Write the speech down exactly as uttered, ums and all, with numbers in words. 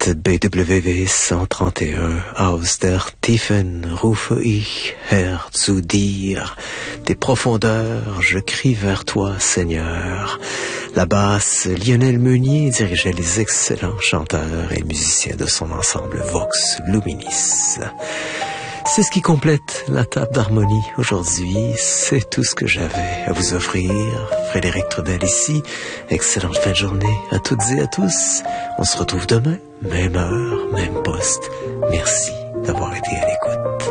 B W V cent trente et un, aus der Tiefen rufe ich, Herr, zu dir. Des profondeurs, je crie vers toi, Seigneur. La basse, Lionel Meunier dirigeait les excellents chanteurs et musiciens de son ensemble Vox Luminis. C'est ce qui complète la table d'harmonie aujourd'hui. C'est tout ce que j'avais à vous offrir. Frédéric Trudel ici. Excellente fin de journée à toutes et à tous. On se retrouve demain, même heure, même poste. Merci d'avoir été à l'écoute.